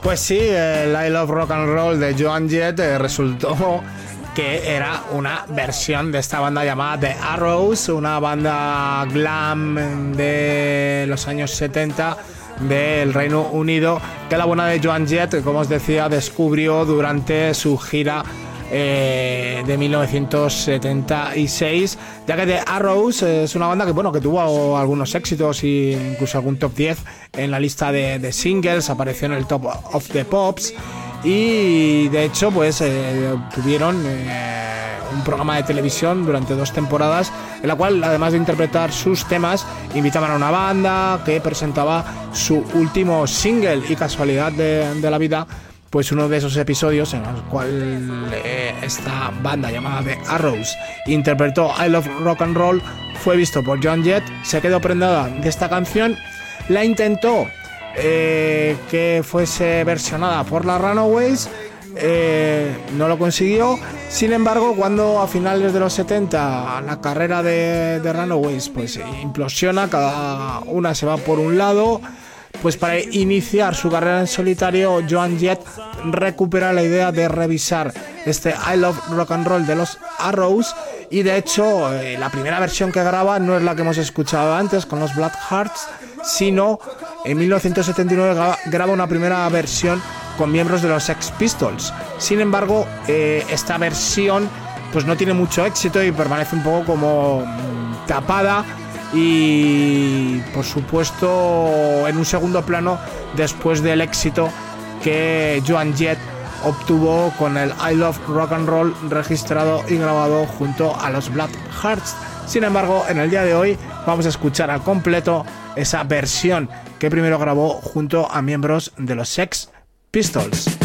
Pues sí, el I Love Rock and Roll de Joan Jett resultó que era una versión de esta banda llamada The Arrows, una banda glam de los años 70 del Reino Unido, que la buena de Joan Jett, como os decía, descubrió durante su gira de 1976, ya que The Arrows es una banda que, bueno, que tuvo algunos éxitos e incluso algún top 10 en la lista de singles, apareció en el Top of the Pops y de hecho pues tuvieron un programa de televisión durante 2 temporadas en la cual, además de interpretar sus temas, invitaban a una banda que presentaba su último single, y casualidad de la vida, pues uno de esos episodios en el cual esta banda llamada The Arrows interpretó I Love Rock and Roll fue visto por Joan Jett, se quedó prendada de esta canción, la intentó que fuese versionada por las Runaways, no lo consiguió. Sin embargo, cuando a finales de los 70 la carrera de Runaways pues implosiona, cada una se va por un lado, pues para iniciar su carrera en solitario, Joan Jett recupera la idea de revisar este I Love Rock and Roll de los Arrows, y de hecho la primera versión que graba no es la que hemos escuchado antes con los Black Hearts, sino en 1979 graba una primera versión con miembros de los Sex Pistols. Sin embargo, esta versión pues no tiene mucho éxito y permanece un poco como tapada y, por supuesto, en un segundo plano después del éxito que Joan Jett obtuvo con el I Love Rock and Roll registrado y grabado junto a los Black Hearts. Sin embargo, en el día de hoy vamos a escuchar al completo esa versión que primero grabó junto a miembros de los Sex Pistols.